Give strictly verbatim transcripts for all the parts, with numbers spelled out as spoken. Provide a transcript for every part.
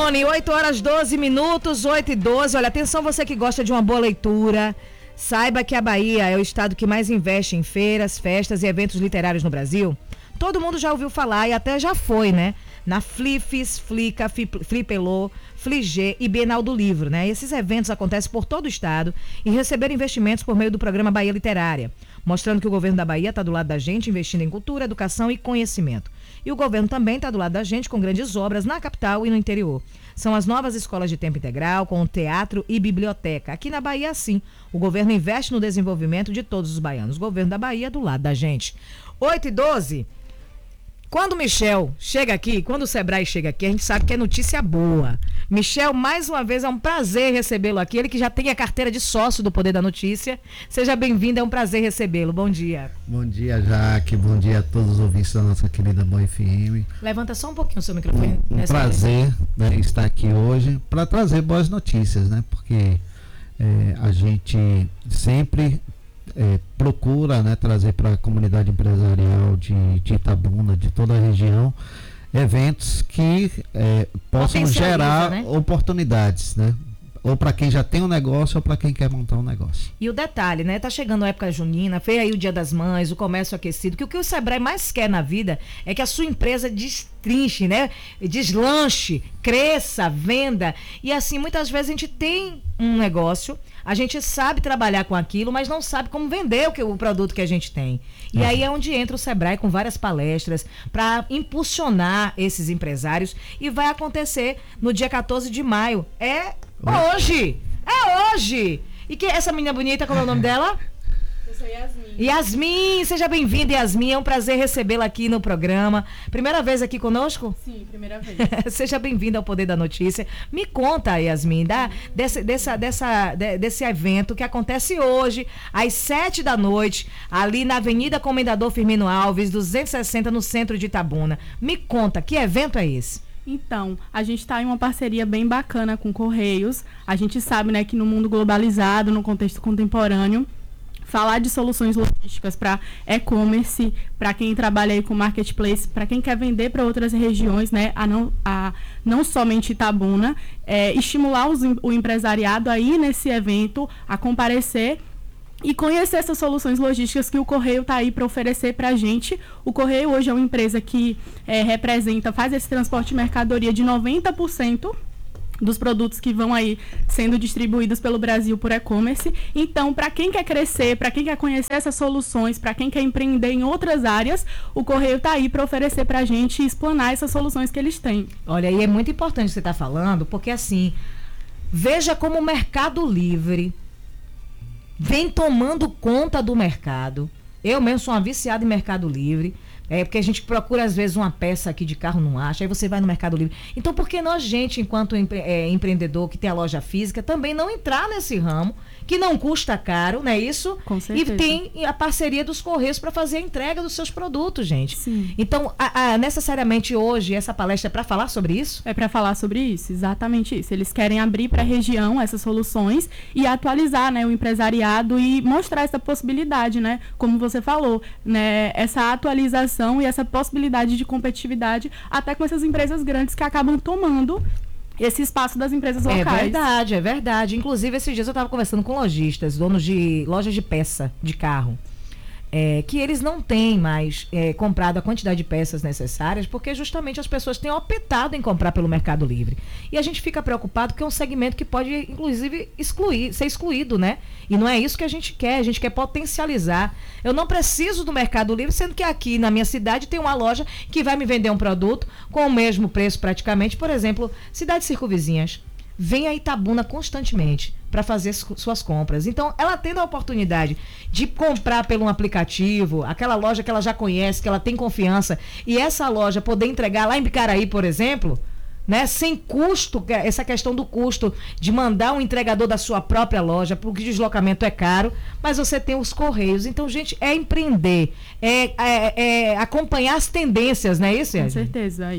Rony, oito horas doze minutos, oito e doze. Olha, atenção você que gosta de uma boa leitura. Saiba que a Bahia é o estado que mais investe em feiras, festas e eventos literários no Brasil. Todo mundo já ouviu falar e até já foi, né? Na Flifes, Flica, Flipelô, Fligê e Bienal do Livro, né? Esses eventos acontecem por todo o estado e receberam investimentos por meio do programa Bahia Literária, mostrando que o governo da Bahia está do lado da gente, investindo em cultura, educação e conhecimento. E o governo também está do lado da gente com grandes obras na capital e no interior. São as novas escolas de tempo integral, com teatro e biblioteca. Aqui na Bahia, sim, o governo investe no desenvolvimento de todos os baianos. O governo da Bahia é do lado da gente. oito e doze. Quando o Michel chega aqui, quando o Sebrae chega aqui, a gente sabe que é notícia boa. Michel, mais uma vez, é um prazer recebê-lo aqui. Ele que já tem a carteira de sócio do Poder da Notícia. Seja bem-vindo, é um prazer recebê-lo. Bom dia. Bom dia, Jaque. Bom dia a todos os ouvintes da nossa querida Boa F M. Levanta só um pouquinho o seu microfone. Um, um prazer, né, estar aqui hoje para trazer boas notícias, né? Porque é, a gente sempre... É, procura, né, trazer para a comunidade empresarial de, de Itabuna, de toda a região, eventos que é, possam gerar, né, oportunidades, né? Ou para quem já tem um negócio ou para quem quer montar um negócio. E o detalhe, né? Tá chegando a época junina, veio aí o Dia das Mães, o comércio aquecido, que o que o Sebrae mais quer na vida é que a sua empresa destrinche, né? Deslanche, cresça, venda. E assim, muitas vezes a gente tem um negócio, a gente sabe trabalhar com aquilo, mas não sabe como vender o, que, o produto que a gente tem. E uhum. aí é onde entra o Sebrae com várias palestras para impulsionar esses empresários. E vai acontecer no dia quatorze de maio. É hoje! É hoje! E que essa menina bonita, como é o nome dela? Eu sou Yasmin. Yasmin, seja bem-vinda, Yasmin. É um prazer recebê-la aqui no programa. Primeira vez aqui conosco? Sim, primeira vez. Seja bem-vinda ao Poder da Notícia. Me conta, Yasmin, da, desse, dessa, dessa, de, desse evento que acontece hoje, às sete da noite, ali na Avenida Comendador Firmino Alves, duzentos e sessenta, no centro de Itabuna. Me conta, que evento é esse? Então, a gente está em uma parceria bem bacana com Correios. A gente sabe, né, que no mundo globalizado, no contexto contemporâneo, falar de soluções logísticas para e-commerce, para quem trabalha aí com marketplace, para quem quer vender para outras regiões, né, a não, a, não somente Itabuna, é, estimular os, o empresariado a ir nesse evento, a comparecer e conhecer essas soluções logísticas que o Correio está aí para oferecer para a gente. O Correio hoje é uma empresa que é, representa, faz esse transporte de mercadoria de noventa por cento dos produtos que vão aí sendo distribuídos pelo Brasil por e-commerce. Então, para quem quer crescer, para quem quer conhecer essas soluções, para quem quer empreender em outras áreas, o Correio está aí para oferecer para a gente e explanar essas soluções que eles têm. Olha, e é muito importante você estar tá falando, porque assim, veja como o Mercado Livre vem tomando conta do mercado. Eu mesmo sou uma viciada em Mercado Livre. É porque a gente procura, às vezes, uma peça aqui de carro, não acha, aí você vai no Mercado Livre. Então, por que nós, gente, enquanto empre- é, empreendedor que tem a loja física, também não entrar nesse ramo, que não custa caro, não é isso? Com certeza. E tem a parceria dos Correios para fazer a entrega dos seus produtos, gente. Sim. Então, a, a, necessariamente hoje, essa palestra é para falar sobre isso? É para falar sobre isso, exatamente isso. Eles querem abrir para a região essas soluções e atualizar, né, o empresariado e mostrar essa possibilidade, né? Como você falou, né, essa atualização e essa possibilidade de competitividade até com essas empresas grandes que acabam tomando esse espaço das empresas locais. É verdade, é verdade. Inclusive, esses dias eu estava conversando com lojistas, donos de lojas de peça de carro, é, que eles não têm mais é, comprado a quantidade de peças necessárias porque justamente as pessoas têm optado em comprar pelo Mercado Livre. E a gente fica preocupado que é um segmento que pode, inclusive, excluir, ser excluído, né? E não é isso que a gente quer, a gente quer potencializar. Eu não preciso do Mercado Livre, sendo que aqui na minha cidade tem uma loja que vai me vender um produto com o mesmo preço praticamente. Por exemplo, cidades circunvizinhas. Vem a Itabuna constantemente para fazer suas compras. Então, ela tendo a oportunidade de comprar pelo um aplicativo, aquela loja que ela já conhece, que ela tem confiança, e essa loja poder entregar lá em Bicaraí, por exemplo, né, sem custo, essa questão do custo de mandar um entregador da sua própria loja, porque o deslocamento é caro, mas você tem os Correios. Então, gente, é empreender, é, é, é acompanhar as tendências, não é isso, Com Yasmin? certeza, é isso.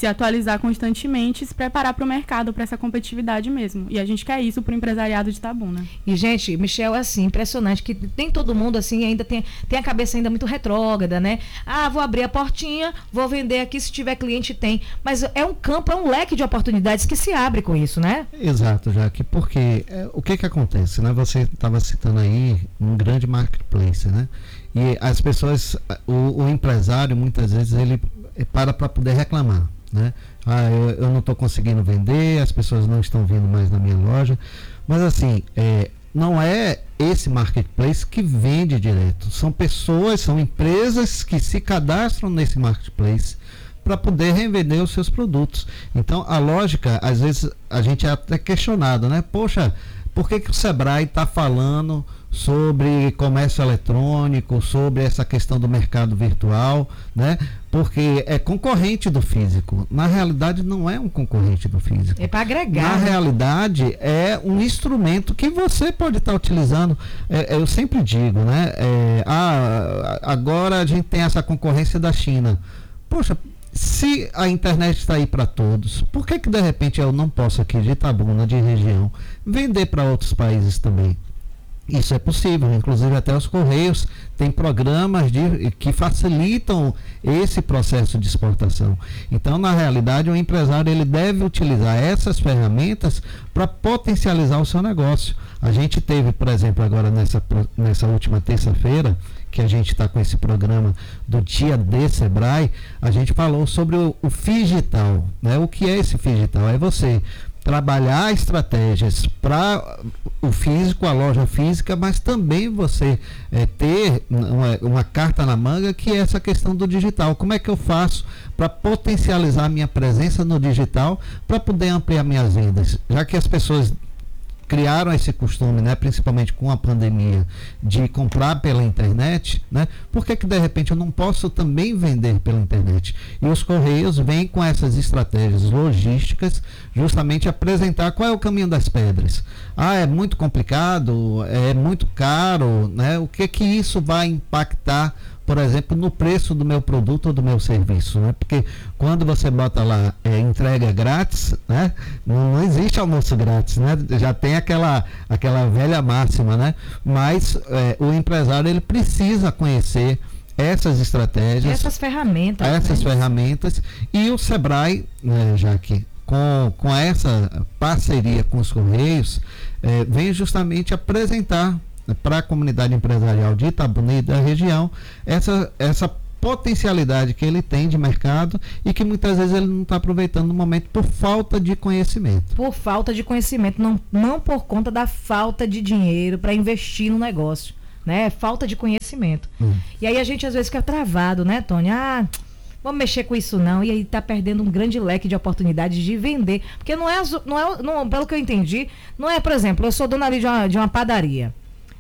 se atualizar constantemente e se preparar para o mercado, para essa competitividade mesmo. E a gente quer isso para o empresariado de Itabuna. E, gente, Michel, é assim, impressionante que nem todo mundo, assim, ainda tem, tem a cabeça ainda muito retrógrada, né? Ah, vou abrir a portinha, vou vender aqui, se tiver cliente, tem. Mas é um campo, é um leque de oportunidades que se abre com isso, né? Exato, Jaque, porque é, o que que acontece, né? Você estava citando aí um grande marketplace, né? E as pessoas, o, o empresário, muitas vezes, ele para para poder reclamar, né? Ah, eu, eu não estou conseguindo vender, as pessoas não estão vindo mais na minha loja. Mas assim, é, não é esse marketplace que vende direto. São pessoas, são empresas que se cadastram nesse marketplace para poder revender os seus produtos. Então, a lógica, às vezes, a gente é até questionado, né? Poxa, por que que o Sebrae está falando sobre comércio eletrônico, sobre essa questão do mercado virtual, né? Porque é concorrente do físico. Na realidade, não é um concorrente do físico. É para agregar. Na né? realidade, é um instrumento que você pode estar utilizando. É, eu sempre digo, né? É, ah, agora a gente tem essa concorrência da China. Poxa, se a internet está aí para todos, por que que de repente eu não posso aqui de Itabuna, de região, vender para outros países também? Isso é possível, inclusive até os Correios têm programas de, que facilitam esse processo de exportação. Então, na realidade, o empresário ele deve utilizar essas ferramentas para potencializar o seu negócio. A gente teve, por exemplo, agora nessa, nessa última terça-feira, que a gente está com esse programa do Dia D Sebrae, a gente falou sobre o, o Figital, né? O que é esse Figital? É você trabalhar estratégias para o físico, a loja física, mas também você é, ter uma, uma carta na manga, que é essa questão do digital. Como é que eu faço para potencializar a minha presença no digital, para poder ampliar minhas vendas? Já que as pessoas criaram esse costume, né, principalmente com a pandemia, de comprar pela internet, né? Por que que de repente eu não posso também vender pela internet? E os Correios vêm com essas estratégias logísticas, justamente apresentar qual é o caminho das pedras. Ah, é muito complicado, é muito caro, né? O que que isso vai impactar, por exemplo, no preço do meu produto ou do meu serviço, né? Porque quando você bota lá é, entrega grátis, né? Não, não existe almoço grátis, né? Já tem aquela, aquela velha máxima, né? Mas é, o empresário ele precisa conhecer essas estratégias, essas ferramentas, essas né? ferramentas, e o Sebrae, né, já que com, com essa parceria com os Correios, é, vem justamente apresentar para a comunidade empresarial de Itabuna e da região essa, essa potencialidade que ele tem de mercado e que muitas vezes ele não está aproveitando no momento por falta de conhecimento. Por falta de conhecimento, não, não por conta da falta de dinheiro para investir no negócio, né? Falta de conhecimento. Hum. E aí a gente às vezes fica travado, né, Tony? Ah, vamos mexer com isso não, e aí tá perdendo um grande leque de oportunidades de vender, porque não é, não é não, pelo que eu entendi, não é, por exemplo, eu sou dona ali de uma, de uma padaria.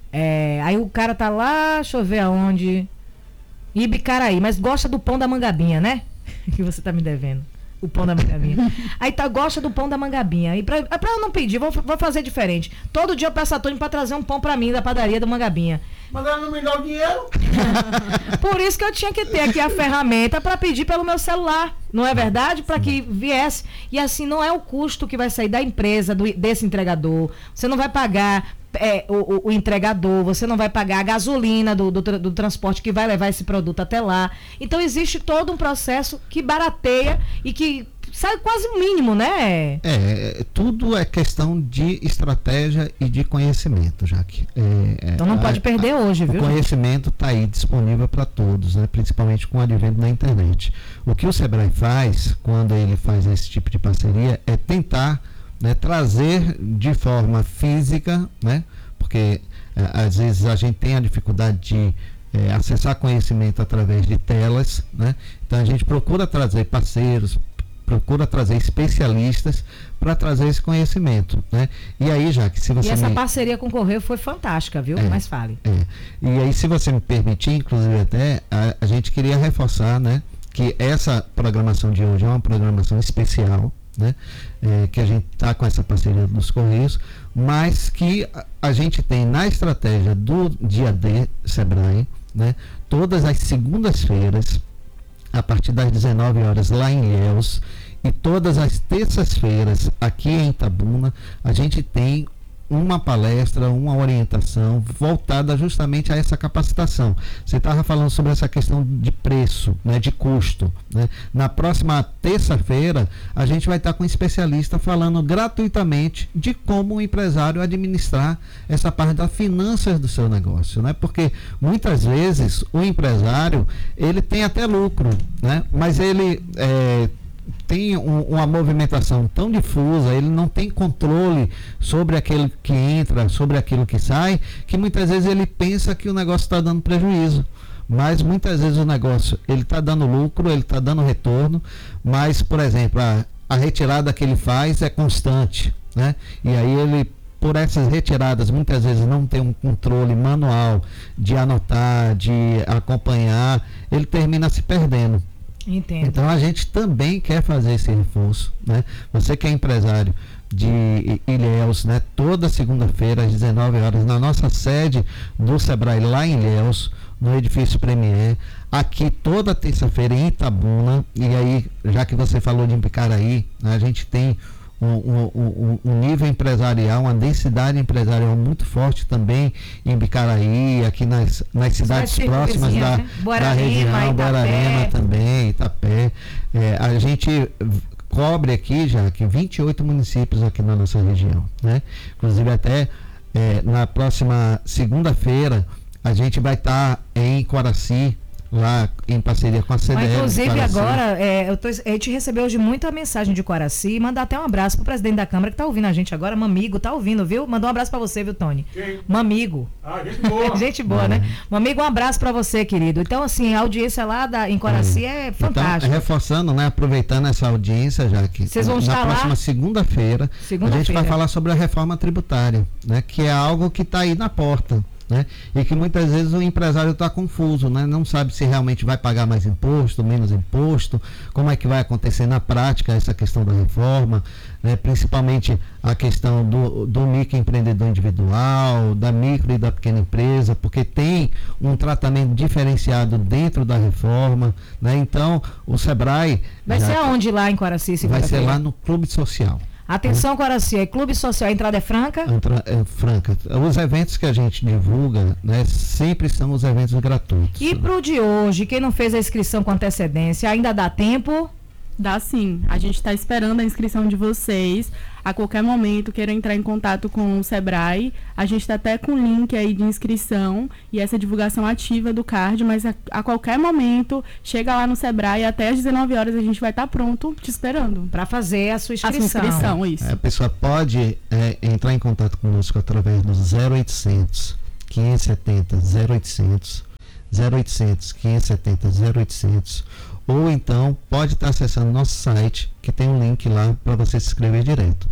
É, aí o cara tá lá, deixa eu ver aonde, Ibicaraí, mas gosta do pão da Mangabinha, né? Que você tá me devendo. O pão da Mangabinha. Aí tá, gosta do pão da Mangabinha. E pra, pra eu não pedir, vou, vou fazer diferente. Todo dia eu peço a Tony pra trazer um pão pra mim da padaria da Mangabinha. Mas ela não me dá o dinheiro. Por isso que eu tinha que ter aqui a ferramenta para pedir pelo meu celular. Não é verdade? Para que viesse. E assim, não é o custo que vai sair da empresa, do, desse entregador. Você não vai pagar é, o, o entregador, você não vai pagar a gasolina do, do, do transporte que vai levar esse produto até lá. Então existe todo um processo que barateia e que sai quase o mínimo, né? É, tudo é questão de estratégia e de conhecimento, Jaque. É, então não a, pode perder a, hoje, viu? O conhecimento está aí disponível para todos, né? Principalmente com o advento da internet. O que o Sebrae faz, quando ele faz esse tipo de parceria, é tentar, né, trazer de forma física, né? Porque é, às vezes a gente tem a dificuldade de é, acessar conhecimento através de telas, né? Então a gente procura trazer parceiros, procura trazer especialistas para trazer esse conhecimento, né? E aí, já que se você e essa me... parceria com o Correio foi fantástica, viu? É, Mas fale. É. E aí, se você me permitir, inclusive até a, a gente queria reforçar, né, que essa programação de hoje é uma programação especial, né? É, que a gente está com essa parceria dos Correios, mas que a, a gente tem na estratégia do Dia D Sebrae, né, todas as segundas-feiras, a partir das dezenove horas lá em Ilhéus, E todas as terças-feiras, aqui em Itabuna, a gente tem uma palestra, uma orientação voltada justamente a essa capacitação. Você estava falando sobre essa questão de preço, né, de custo, né? Na próxima terça-feira, a gente vai estar com um especialista falando gratuitamente de como o empresário administrar essa parte das finanças do seu negócio, né? Porque muitas vezes o empresário, ele tem até lucro, né? Mas ele é, tem um, uma movimentação tão difusa, ele não tem controle sobre aquilo que entra, sobre aquilo que sai, que muitas vezes ele pensa que o negócio está dando prejuízo. Mas muitas vezes o negócio ele está dando lucro, ele está dando retorno, mas, por exemplo, a, a retirada que ele faz é constante, né? E aí ele, por essas retiradas, muitas vezes não tem um controle manual de anotar, de acompanhar, ele termina se perdendo. Entendo. Então a gente também quer fazer esse reforço, né? Você que é empresário de Ilhéus, né? Toda segunda-feira às dezenove horas na nossa sede do Sebrae lá em Ilhéus, no edifício Premier, aqui toda terça-feira em Itabuna. E aí, já que você falou de Embicaraí, né? A gente tem Um, um, um nível empresarial, uma densidade empresarial muito forte também em Bicaraí, aqui nas, nas cidades próximas da, né? da região, Guararema também, Itapé. É, a gente cobre aqui já que vinte e oito municípios aqui na nossa região, né? Inclusive até é, na próxima segunda-feira a gente vai estar tá em Coraci, lá em parceria com a C D L. Mas, inclusive agora, é, eu tô, a gente recebeu hoje muita mensagem de Coraci, mandar até um abraço pro presidente da Câmara que tá ouvindo a gente agora, Mamigo, tá ouvindo, viu? Mandou um abraço pra você, viu, Tony? Quem? Mamigo. Ah, gente boa. Gente boa, né? Mamigo, um abraço pra você, querido. Então, assim, a audiência lá da, em Coraci é, é fantástica. Então, reforçando, né, aproveitando essa audiência, já que Vocês vão na estar próxima lá? segunda-feira, Segunda a gente vai feira. falar sobre a reforma tributária, né, que é algo que está aí na porta. Né? E que muitas vezes o empresário está confuso, né? Não sabe se realmente vai pagar mais imposto, menos imposto, como é que vai acontecer na prática essa questão da reforma, né? Principalmente a questão do, do microempreendedor individual, da micro e da pequena empresa, porque tem um tratamento diferenciado dentro da reforma, né? Então o Sebrae Vai ser aonde lá em Coraci? Vai ser lá no Clube Social. Atenção, Coraci, é Clube Social, a entrada é franca? Entra, é franca. Os eventos que a gente divulga, né, sempre são os eventos gratuitos. E pro de hoje, quem não fez a inscrição com antecedência, ainda dá tempo? Dá sim. A gente está esperando a inscrição de vocês. A qualquer momento, queiram entrar em contato com o Sebrae. A gente está até com link aí de inscrição e essa divulgação ativa do card, mas a, a qualquer momento, chega lá no Sebrae, até às dezenove horas a gente vai estar pronto te esperando. Para fazer a sua A inscrição. sua inscrição, isso. É, a pessoa pode é, entrar em contato conosco através do zero oitocentos, quinhentos e setenta, zero oitocentos, zero oitocentos, quinhentos e setenta, zero oitocentos, ou então pode estar acessando nosso site, que tem um link lá para você se inscrever direto.